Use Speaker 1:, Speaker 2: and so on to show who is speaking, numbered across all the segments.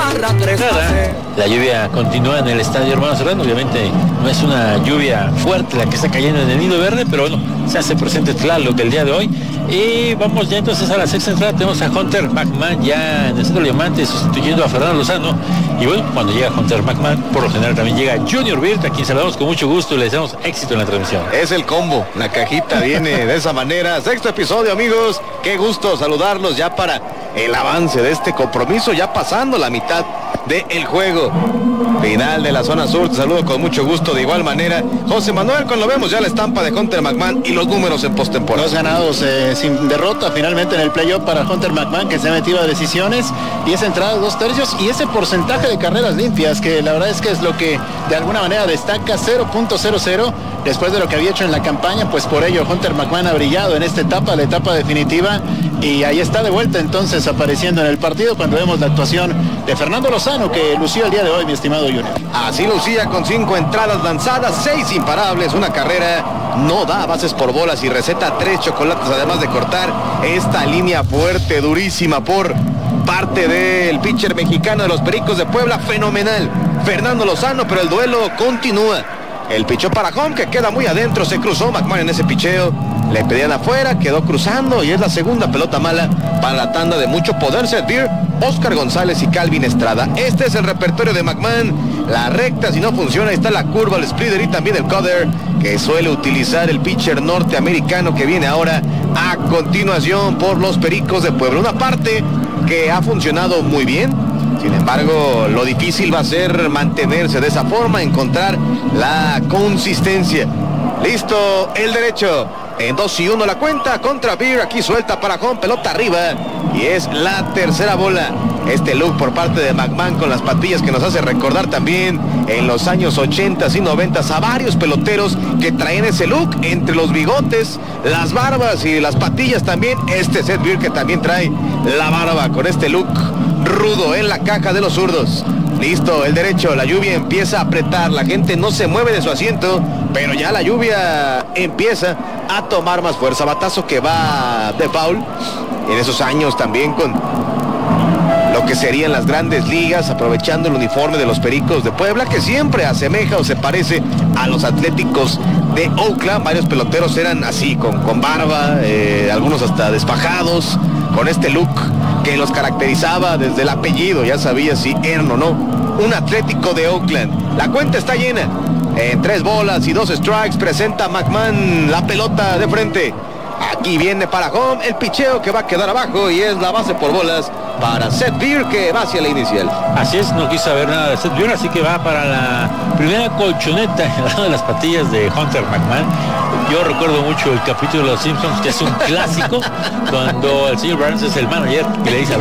Speaker 1: La lluvia continúa en el estadio Hermano Serrano. Obviamente no es una lluvia fuerte la que está cayendo en el Nido Verde, pero bueno, se hace presente Tlaloc el día de hoy. Y vamos ya entonces a la sexta entrada. Tenemos a Hunter McMahon ya en el centro de diamante sustituyendo a Fernando Lozano. Y bueno, cuando llega Hunter McMahon, por lo general también llega Junior Bird, a quien saludamos con mucho gusto y le deseamos éxito en la transmisión.
Speaker 2: Es el combo, la cajita viene de esa manera. Sexto episodio, amigos, qué gusto saludarlos ya para el avance de este compromiso, ya pasando la mitad del juego final de la zona sur. Te saludo con mucho gusto de igual manera, José Manuel. Cuando vemos ya la estampa de Hunter McMahon y los números en postemporada.
Speaker 3: 2 ganados sin derrota finalmente en el playoff para Hunter McMahon, que se ha metido a decisiones, 10 entradas, 2 tercios, y ese porcentaje de carreras limpias, que la verdad es que es lo que de alguna manera destaca, 0.00, después de lo que había hecho en la campaña. Pues por ello Hunter McMahon ha brillado en esta etapa, la etapa definitiva, y ahí está de vuelta entonces apareciendo en el partido cuando vemos la actuación de Fernando Lozano, que lució el día de hoy, mi estimado Junior.
Speaker 2: Así lucía, con 5 entradas lanzadas, 6 imparables, una carrera, no da bases por bolas y receta 3 chocolates, además de cortar esta línea fuerte, durísima por parte del pitcher mexicano de los Pericos de Puebla. Fenomenal Fernando Lozano, pero el duelo continúa. El pichó para home, que queda muy adentro, se cruzó McMahon en ese picheo, le pedían afuera, quedó cruzando, y es la segunda pelota mala para la tanda de mucho poder servir Oscar González y Calvin Estrada. Este es el repertorio de McMahon, la recta si no funciona, ahí está la curva, el splitter y también el cutter que suele utilizar el pitcher norteamericano, que viene ahora a continuación por los Pericos de Puebla. Una parte que ha funcionado muy bien. Sin embargo, lo difícil va a ser mantenerse de esa forma, encontrar la consistencia. Listo, el derecho. En 2-1 la cuenta contra Beer. Aquí suelta para home, pelota arriba. Y es la tercera bola. Este look por parte de McMahon con las patillas, que nos hace recordar también en los años 80s y 90s a varios peloteros que traen ese look entre los bigotes, las barbas y las patillas también. Este Seth Beer, que también trae la barba con este look rudo en la caja de los zurdos. Listo, el derecho, la lluvia empieza a apretar, la gente no se mueve de su asiento, pero ya la lluvia empieza a tomar más fuerza. Batazo que va de foul, en esos años también con lo que serían las grandes ligas, aprovechando el uniforme de los Pericos de Puebla, que siempre asemeja o se parece a los Atléticos de Oakland. Varios peloteros eran así, con barba, algunos hasta desfajados, con este look que los caracterizaba desde el apellido, ya sabía si eran o no un Atlético de Oakland. La cuenta está llena, en 3 bolas y 2 strikes, presenta McMahon la pelota de frente. Aquí viene para home, el picheo que va a quedar abajo, y es la base por bolas para Seth Beer, que va hacia la inicial.
Speaker 1: Así es, no quiso saber nada de Seth Beer, así que va para la primera colchoneta al lado de las patillas de Hunter McMahon. Yo recuerdo mucho el capítulo de Los Simpsons, que es un clásico, cuando el señor Burns es el manager que le dice a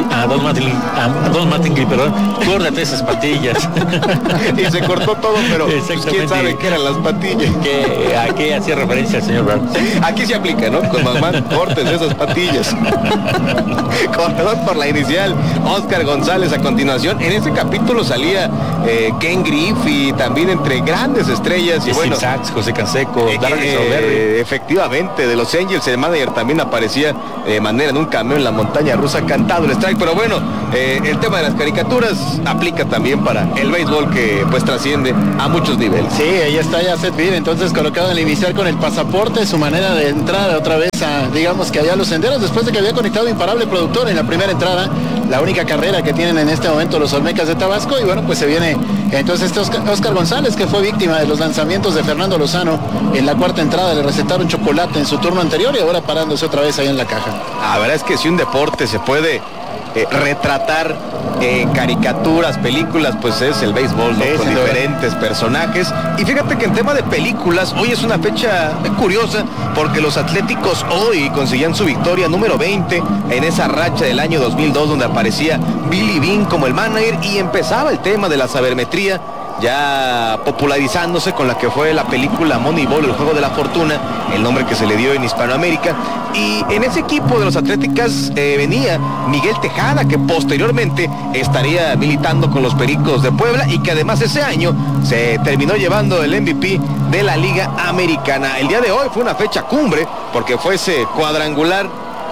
Speaker 1: Don Mattingly, córtate esas patillas.
Speaker 2: Y se cortó todo, pero pues, quién sabe qué eran las patillas.
Speaker 1: ¿A qué hacía referencia el señor Burns?
Speaker 2: Aquí se aplica, ¿no? Con McMahon, cortes esas patillas. Corredor por la inicial, Oscar González a continuación. En ese capítulo salía Ken Griff, y también entre grandes estrellas. Y bueno,
Speaker 1: Sachs, José Canseco,
Speaker 2: efectivamente, de los Angels, el manager también aparecía de manera en un cameo en la montaña rusa, cantado el strike. Pero bueno, el tema de las caricaturas aplica también para el béisbol, que pues trasciende a muchos niveles.
Speaker 3: Sí, ahí está ya Seth Beer, entonces colocado en el inicial con el pasaporte, su manera de entrar otra vez a, digamos que allá a los senderos, después de que había conectado imparable productor en la primera entrada, la única carrera que tienen en este momento los Olmecas de Tabasco. Y bueno, pues se viene entonces Oscar González, que fue víctima de los lanzamientos de Fernando Lozano en la cuarta entrada. Le recetaron chocolate en su turno anterior, y ahora parándose otra vez ahí en la caja.
Speaker 2: La verdad es que si un deporte se puede retratar en caricaturas, películas, pues es el béisbol, ¿no? Con diferentes personajes. Y fíjate que en tema de películas, hoy es una fecha curiosa, porque los Atléticos hoy conseguían su victoria número 20 en esa racha del año 2002, donde aparecía Billy Beane como el manager, y empezaba el tema de la sabermetría, ya popularizándose con la que fue la película Moneyball, el juego de la fortuna, el nombre que se le dio en Hispanoamérica. Y en ese equipo de los Atléticas venía Miguel Tejada, que posteriormente estaría militando con los Pericos de Puebla, y que además ese año se terminó llevando el MVP de la Liga Americana. El día de hoy fue una fecha cumbre, porque fue ese cuadrangular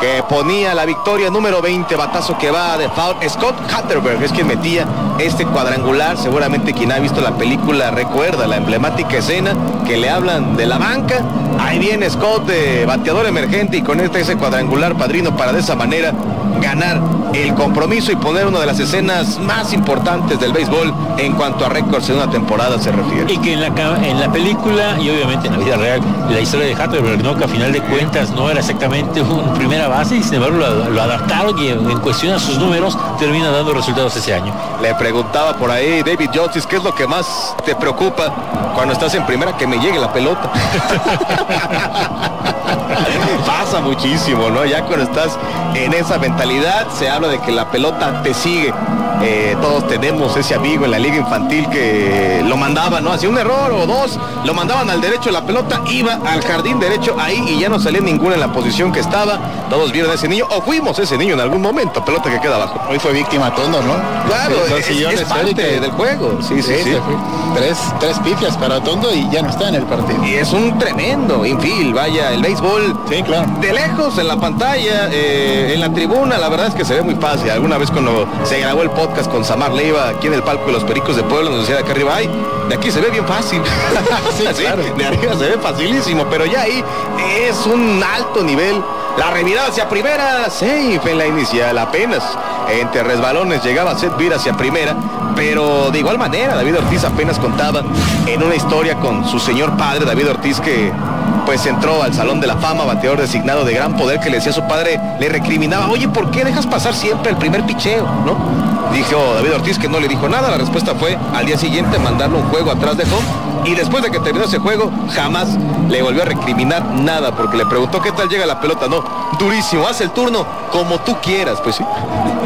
Speaker 2: que ponía la victoria número 20, batazo que va de foul. Scott Hatterberg es quien metía este cuadrangular. Seguramente quien ha visto la película recuerda la emblemática escena que le hablan de la banca. Ahí viene Scott, bateador emergente, y conecta ese cuadrangular padrino para de esa manera ganar el compromiso y poner una de las escenas más importantes del béisbol en cuanto a récords en una temporada se refiere.
Speaker 1: Y que en la película y obviamente en la vida real, la historia de Hatterberg, ¿no? Que a final de cuentas no era exactamente un primera base y sin embargo lo adaptaron y en cuestión a sus números termina dando resultados ese año.
Speaker 2: Le preguntaba por ahí David Justice, ¿qué es lo que más te preocupa cuando estás en primera? Que me llegue la pelota. Pasa muchísimo, ¿no? Ya cuando estás en esa mentalidad se habla de que la pelota te sigue. Todos tenemos ese amigo en la liga infantil que lo mandaban, ¿no? Hacía un error o dos, lo mandaban al derecho, la pelota iba al jardín derecho ahí y ya no salía ninguna en la posición que estaba. Todos vieron a ese niño o fuimos ese niño en algún momento, pelota que queda abajo.
Speaker 3: Hoy fue víctima Tondo, ¿no?
Speaker 2: Claro, es parte del juego. Sí.
Speaker 3: Tres pifias para Tondo y ya no está en el partido.
Speaker 2: Y es un tremendo infield, vaya, el béisbol.
Speaker 3: Sí, claro.
Speaker 2: De lejos, en la pantalla, en la tribuna, la verdad es que se ve muy fácil. Alguna vez cuando se grabó el podcast con Samar Leiva aquí en el palco de los Pericos de Puebla, nos decía de acá arriba, ay, de aquí se ve bien fácil.
Speaker 3: Sí, claro.
Speaker 2: De arriba se ve facilísimo, pero ya ahí es un alto nivel. La revirada hacia primera, safe en la inicial, apenas entre resbalones llegaba Seth Beer hacia primera, pero de igual manera David Ortiz apenas contaba en una historia con su señor padre, David Ortiz, que pues entró al Salón de la Fama, bateador designado de gran poder, que le decía a su padre, le recriminaba, oye, ¿por qué dejas pasar siempre el primer picheo? ¿No? Dijo David Ortiz que no le dijo nada. La respuesta fue al día siguiente mandarle un juego atrás de home, y después de que terminó ese juego jamás le volvió a recriminar nada, porque le preguntó qué tal llega la pelota. No, durísimo, haz el turno como tú quieras. Pues sí.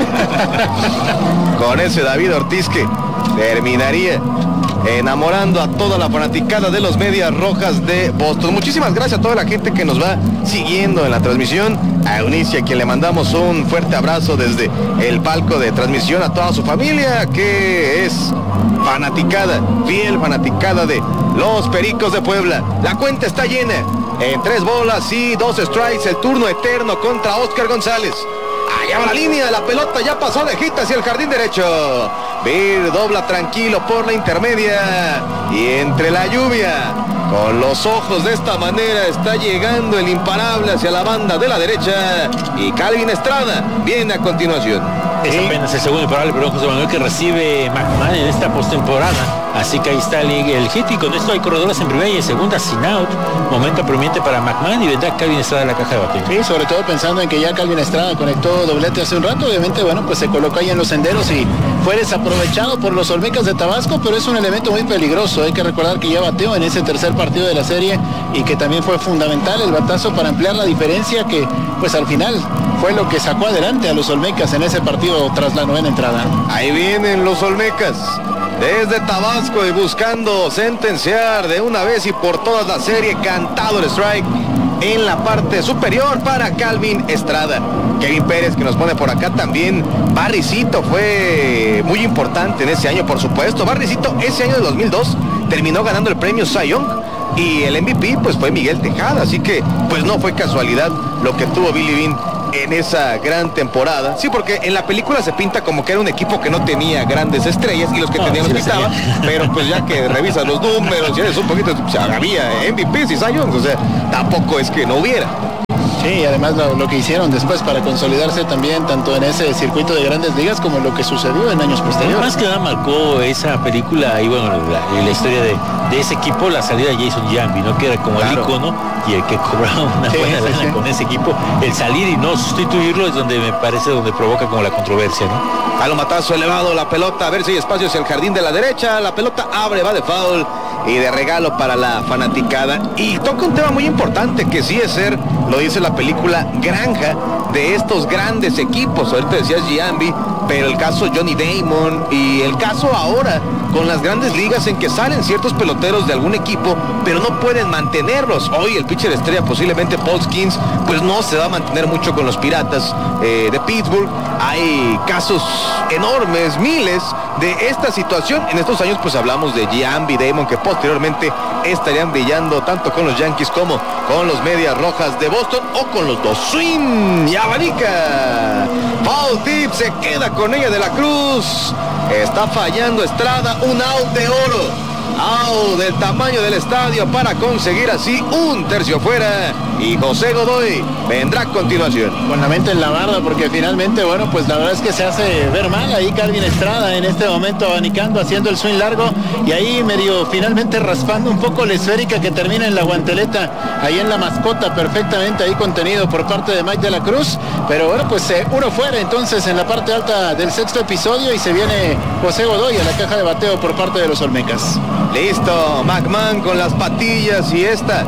Speaker 2: Con ese David Ortiz que terminaría enamorando a toda la fanaticada de los Medias Rojas de Boston. Muchísimas gracias a toda la gente que nos va siguiendo en la transmisión. A Eunice, a quien le mandamos un fuerte abrazo desde el palco de transmisión, a toda su familia que es fanaticada, fiel fanaticada de los Pericos de Puebla. La cuenta está llena en 3 bolas y 2 strikes, el turno eterno contra Oscar González. Allá va la línea, la pelota ya pasó de hit hacia el jardín derecho. Beer dobla tranquilo por la intermedia y entre la lluvia, con los ojos de esta manera, está llegando el imparable hacia la banda de la derecha y Calvin Estrada viene a continuación.
Speaker 1: Es apenas el segundo imparable, pero José Manuel, que recibe McMahon en esta postemporada. Así que ahí está el hit y con esto hay corredores en primera y en segunda sin out. Momento apremiante para McMahon y vendrá Calvin Estrada en la caja de bateo.
Speaker 3: Sí, sobre todo pensando en que ya Calvin Estrada conectó doblete hace un rato. Obviamente, bueno, pues se colocó ahí en los senderos y fue desaprovechado por los Olmecas de Tabasco, pero es un elemento muy peligroso. Hay que recordar que ya bateó en ese tercer partido de la serie y que también fue fundamental el batazo para ampliar la diferencia, que pues al final fue lo que sacó adelante a los Olmecas en ese partido tras la 9ª entrada.
Speaker 2: Ahí vienen los Olmecas desde Tabasco y buscando sentenciar de una vez y por todas la serie. Cantado el strike en la parte superior para Calvin Estrada. Kevin Pérez, que nos pone por acá también. Barricito fue muy importante en ese año, por supuesto. Barricito ese año de 2002 terminó ganando el premio Cy Young y el MVP pues fue Miguel Tejada, así que pues no fue casualidad lo que tuvo Billy Beane en esa gran temporada. Sí, porque en la película se pinta como que era un equipo que no tenía grandes estrellas y los que tenían los quitaban, pero pues ya que revisas los números y eres un poquito, pues, había MVPs y Cy Young, o sea, tampoco es que no hubiera.
Speaker 3: Sí, y además lo que hicieron después para consolidarse también tanto en ese circuito de grandes ligas como lo que sucedió en años posteriores.
Speaker 1: Más que nada marcó esa película y bueno, la historia de ese equipo, la salida de Jason Giambi, ¿no? Que era como el ícono y el que cobraba una buena lana con ese equipo. El salir y no sustituirlo es donde me parece donde provoca como la controversia, ¿no?
Speaker 2: A lo matazo elevado la pelota, a ver si hay espacio hacia el jardín de la derecha. La pelota abre, va de foul y de regalo para la fanaticada. Y toca un tema muy importante que sí es ser, lo dice la película, granja de estos grandes equipos. Ahorita decías Giambi, pero el caso Johnny Damon y el caso ahora con las grandes ligas en que salen ciertos peloteros de algún equipo, pero no pueden mantenerlos. Hoy el pitcher estrella, posiblemente Paul Skeens, pues no se va a mantener mucho con los Piratas de Pittsburgh. Hay casos enormes, miles de esta situación. En estos años pues hablamos de Giambi, Damon, que posteriormente estarían brillando tanto con los Yankees como con los Medias Rojas de Boston o con los dos. Swing y abanica. Paul Tip se queda con ella de la Cruz. Está fallando Estrada, un out de oro. Out del tamaño del estadio para conseguir así un tercio fuera. Y José Godoy vendrá a continuación.
Speaker 3: Con la mente en la barda, porque finalmente, bueno, pues la verdad es que se hace ver mal ahí Calvin Estrada en este momento abanicando, haciendo el swing largo y ahí medio finalmente raspando un poco la esférica que termina en la guanteleta, ahí en la mascota, perfectamente ahí contenido por parte de Mike de la Cruz. Pero bueno, pues uno fuera entonces en la parte alta del sexto episodio y se viene José Godoy a la caja de bateo por parte de los Olmecas.
Speaker 2: Listo, McMahon con las patillas y esta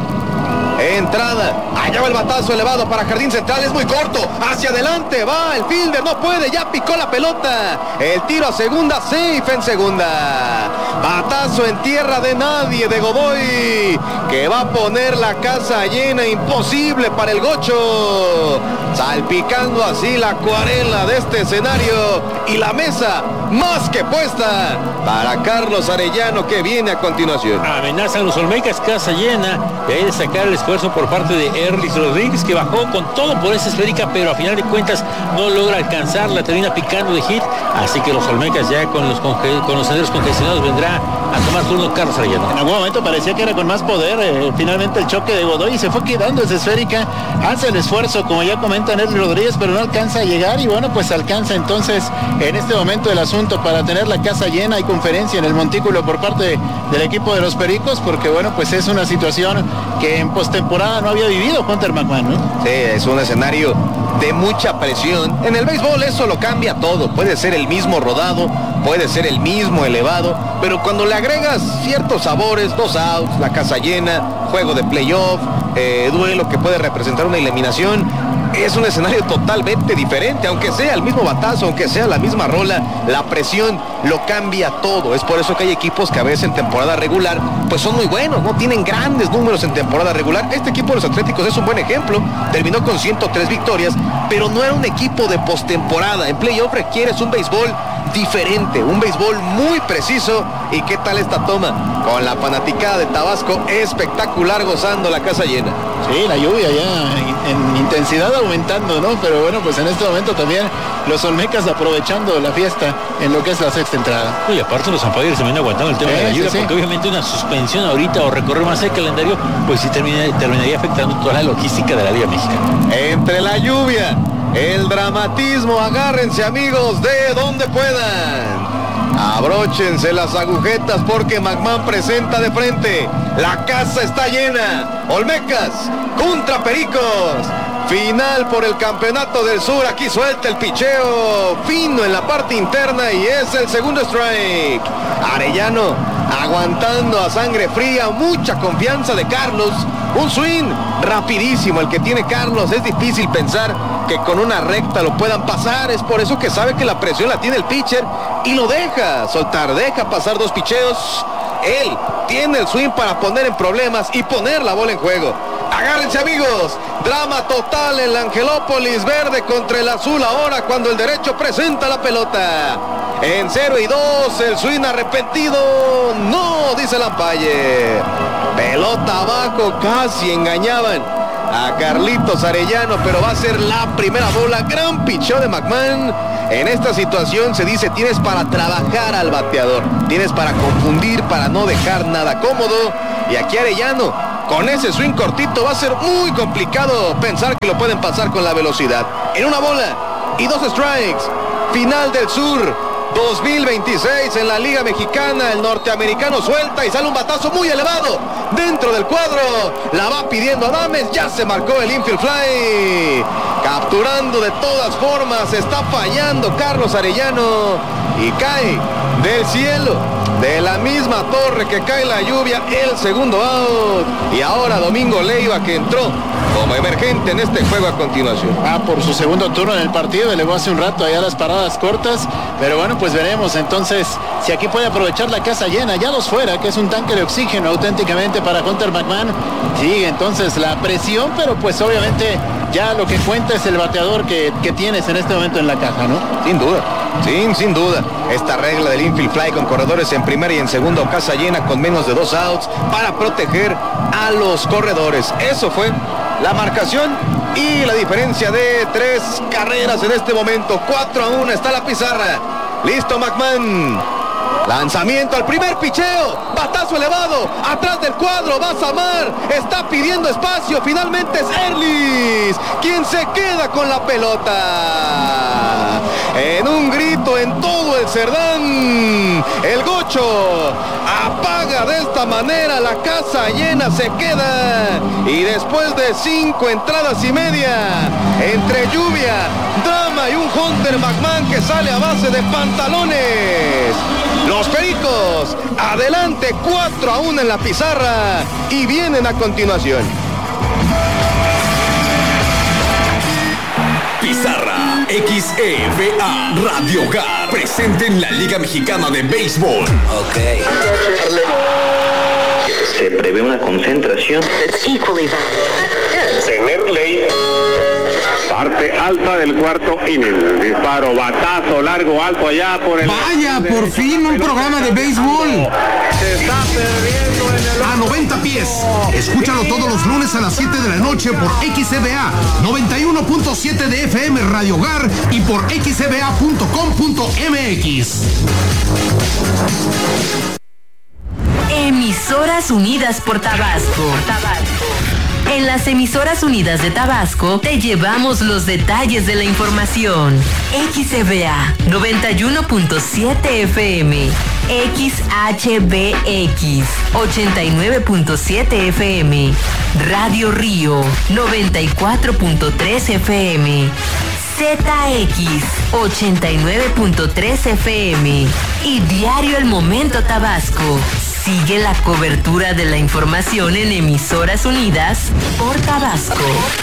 Speaker 2: entrada. Allá va el batazo elevado para Jardín Central, es muy corto, hacia adelante va el fielder, no puede, ya picó la pelota. El tiro a segunda, safe en segunda. Batazo en tierra de nadie de Godoy, que va a poner la casa llena, imposible para el Gocho. Salpicando así la acuarela de este escenario y la mesa más que puesta para Carlos Arellano, que viene a continuación.
Speaker 1: Amenazan los Olmecas, casa llena, y hay de sacar el esfuerzo por parte de Erlis Rodríguez, que bajó con todo por esa esférica, pero a final de cuentas no logra alcanzarla, termina picando de hit, así que los Olmecas ya con los senderos congestionados vendrá a tomar turno Carlos Arellano.
Speaker 3: En algún momento parecía que era con más poder, finalmente el choque de Godoy y se fue quedando esa esférica, hace el esfuerzo como ya comenta Erlis Rodríguez, pero no alcanza a llegar y bueno, pues alcanza entonces en este momento el asunto para tener la casa llena y conferencia en el montículo por parte del equipo de los Pericos, porque bueno, pues es una situación que en postemporada no había vivido Hunter McMahon, ¿no?
Speaker 2: Sí, es un escenario de mucha presión. En el béisbol eso lo cambia todo. Puede ser el mismo rodado, puede ser el mismo elevado, pero cuando le agregas ciertos sabores, 2 outs, la casa llena, juego de playoff, duelo que puede representar una eliminación, es un escenario totalmente diferente. Aunque sea el mismo batazo, aunque sea la misma rola, la presión lo cambia todo. Es por eso que hay equipos que a veces en temporada regular pues son muy buenos, no tienen grandes números en temporada regular. Este equipo de los Atléticos es un buen ejemplo, terminó con 103 victorias, pero no era un equipo de postemporada. En playoff requieres un béisbol diferente, un béisbol muy preciso. ¿Y qué tal esta toma? Con la fanaticada de Tabasco espectacular, gozando la casa llena.
Speaker 3: Sí, la lluvia ya en intensidad aumentando, ¿no? Pero bueno, pues en este momento también los Olmecas aprovechando la fiesta en lo que es la sexta entrada.
Speaker 1: Y aparte los umpires se vienen aguantando el tema de la lluvia, porque obviamente una suspensión ahorita o recorrer más el calendario, pues sí terminaría afectando toda la logística de la Liga Mexicana.
Speaker 2: Entre la lluvia, el dramatismo, agárrense amigos de donde puedan. Abróchense las agujetas porque McMahon presenta de frente. La casa está llena. Olmecas contra Pericos. Final por el campeonato del sur. Aquí suelta el picheo fino en la parte interna y es el segundo strike. Arellano aguantando a sangre fría. Mucha confianza de Carlos. Un swing rapidísimo el que tiene Carlos. Es difícil pensar que con una recta lo puedan pasar. Es por eso que sabe que la presión la tiene el pitcher y lo deja soltar, deja pasar 2 picheos. Él tiene el swing para poner en problemas y poner la bola en juego. Agárrense amigos, drama total en la Angelópolis, verde contra el azul ahora cuando el derecho presenta la pelota. En 0-2, el swing arrepentido, no, dice el umpire. Pelota abajo, casi engañaban a Carlitos Arellano, pero va a ser la primera bola. Gran picheo de McMahon. En esta situación se dice, tienes para trabajar al bateador, tienes para confundir, para no dejar nada cómodo. Y aquí Arellano, con ese swing cortito, va a ser muy complicado pensar que lo pueden pasar con la velocidad. En una bola y 2 strikes, final del sur 2026 en la Liga Mexicana. El norteamericano suelta y sale un batazo muy elevado dentro del cuadro. La va pidiendo Adames, ya se marcó el infield fly. Capturando de todas formas, está fallando Carlos Arellano y cae del cielo, de la misma torre que cae la lluvia, el segundo out. Y ahora Domingo Leiva, que entró como emergente en este juego a continuación.
Speaker 3: Por su segundo turno en el partido, elevó hace un rato allá las paradas cortas, pero bueno, pues veremos entonces si aquí puede aprovechar la casa llena, ya dos fuera, que es un tanque de oxígeno auténticamente para Hunter McMahon. Sigue entonces la presión, pero pues obviamente ya lo que cuenta es el bateador que tienes en este momento en la caja, ¿no?
Speaker 2: Sin duda, sin duda. Esta regla del infield fly con corredores en primera y en segunda o casa llena con menos de 2 outs para proteger a los corredores. Eso fue la marcación y la diferencia de 3 carreras en este momento. 4-1 está la pizarra. Listo McMahon. Lanzamiento al primer picheo, batazo elevado, atrás del cuadro, va Samar, está pidiendo espacio, finalmente es Erlis quien se queda con la pelota. En un grito en todo el Cerdán, el Gocho apaga de esta manera, la casa llena se queda, y después de 5 entradas y media, entre lluvia, drama y un Hunter McMahon que sale a base de pantalones, los Pericos adelante 4-1 en la pizarra y vienen a continuación.
Speaker 4: Pizarra XEVA Radio Hogar presente en la Liga Mexicana de Béisbol.
Speaker 5: Okay. Se prevé una concentración.
Speaker 6: Tener ley. Parte alta del cuarto inning. Disparo, batazo, largo, alto allá por el...
Speaker 7: Vaya, por fin un programa de béisbol.
Speaker 6: Se está perdiendo en el...
Speaker 7: A 90 pies. Escúchalo todos los lunes a las 7 de la noche por XCBA 91.7 de FM Radio Hogar y por xcba.com.mx.
Speaker 8: Emisoras Unidas por Tabasco. En las Emisoras Unidas de Tabasco te llevamos los detalles de la información. XCBA 91.7 FM, XHBX 89.7 FM, Radio Río 94.3 FM, ZX 89.3 FM y Diario El Momento Tabasco. Sigue la cobertura de la información en Emisoras Unidas por Tabasco.